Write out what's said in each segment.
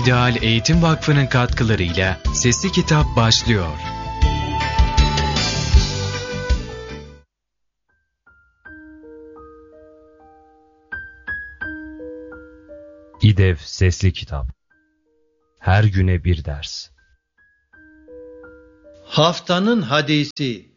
İdeal Eğitim Vakfı'nın katkılarıyla Sesli Kitap başlıyor. İDEV Sesli Kitap. Her güne bir ders. Haftanın hadisi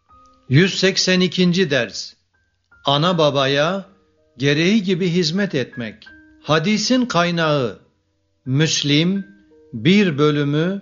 182. ders. Ana babaya gereği gibi hizmet etmek. Hadisin kaynağı Müslim 1 bölümü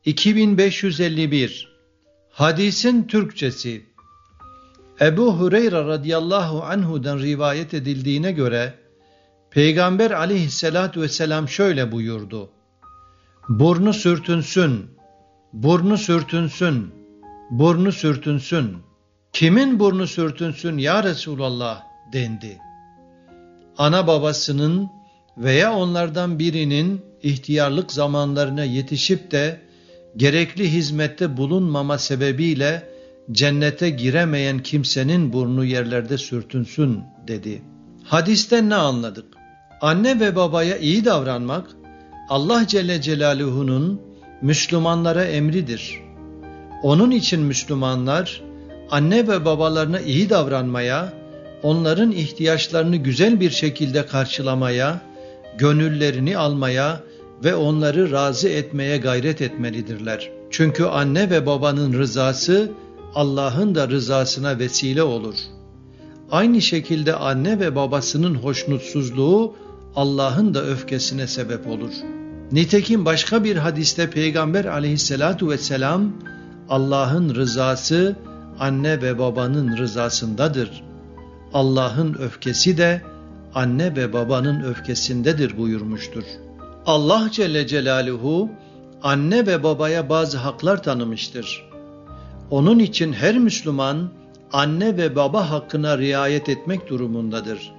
2551. Hadisin Türkçesi Ebu Hureyre radıyallahu anhu'dan rivayet edildiğine göre Peygamber aleyhissalatu vesselam şöyle buyurdu: burnu sürtünsün, burnu sürtünsün, burnu sürtünsün. Kimin burnu sürtünsün ya Resulallah dendi. Ana babasının veya onlardan birinin ihtiyarlık zamanlarına yetişip de gerekli hizmette bulunmama sebebiyle cennete giremeyen kimsenin burnu yerlerde sürtünsün dedi. Hadisten ne anladık? Anne ve babaya iyi davranmak Allah Celle Celaluhu'nun Müslümanlara emridir. Onun için Müslümanlar anne ve babalarına iyi davranmaya, onların ihtiyaçlarını güzel bir şekilde karşılamaya, gönüllerini almaya ve onları razı etmeye gayret etmelidirler. Çünkü anne ve babanın rızası Allah'ın da rızasına vesile olur. Aynı şekilde anne ve babasının hoşnutsuzluğu Allah'ın da öfkesine sebep olur. Nitekim başka bir hadiste Peygamber aleyhissalatu vesselam Allah'ın rızası anne ve babanın rızasındadır. Allah'ın öfkesi de anne ve babanın öfkesindedir buyurmuştur. Allah Celle Celaluhu anne ve babaya bazı haklar tanımıştır. Onun için her Müslüman anne ve baba hakkına riayet etmek durumundadır.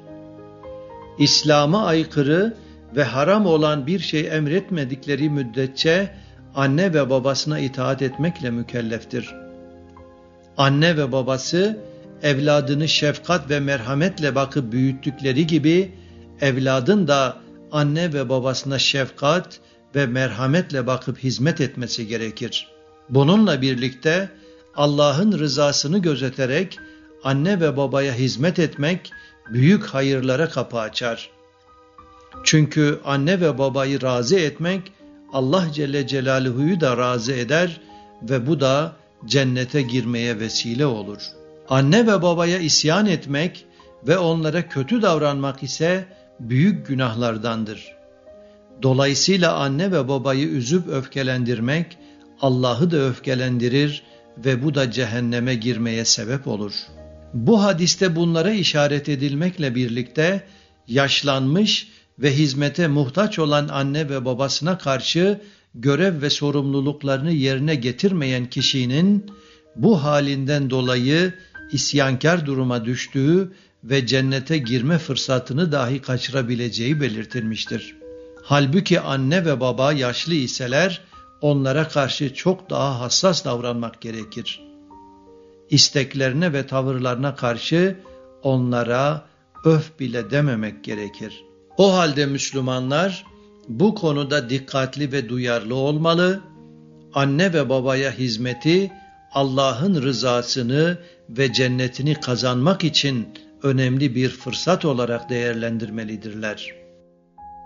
İslam'a aykırı ve haram olan bir şey emretmedikleri müddetçe anne ve babasına itaat etmekle mükelleftir. Anne ve babası evladını şefkat ve merhametle bakıp büyüttükleri gibi evladın da anne ve babasına şefkat ve merhametle bakıp hizmet etmesi gerekir. Bununla birlikte Allah'ın rızasını gözeterek anne ve babaya hizmet etmek büyük hayırlara kapı açar. Çünkü anne ve babayı razı etmek Allah Celle Celaluhu'yu da razı eder ve bu da cennete girmeye vesile olur. Anne ve babaya isyan etmek ve onlara kötü davranmak ise büyük günahlardandır. Dolayısıyla anne ve babayı üzüp öfkelendirmek Allah'ı da öfkelendirir ve bu da cehenneme girmeye sebep olur. Bu hadiste bunlara işaret edilmekle birlikte yaşlanmış ve hizmete muhtaç olan anne ve babasına karşı görev ve sorumluluklarını yerine getirmeyen kişinin bu halinden dolayı isyankar duruma düştüğü ve cennete girme fırsatını dahi kaçırabileceği belirtilmiştir. Halbuki anne ve baba yaşlı iseler onlara karşı çok daha hassas davranmak gerekir. İsteklerine ve tavırlarına karşı onlara öf bile dememek gerekir. O halde Müslümanlar bu konuda dikkatli ve duyarlı olmalı, anne ve babaya hizmeti Allah'ın rızasını ve cennetini kazanmak için önemli bir fırsat olarak değerlendirmelidirler.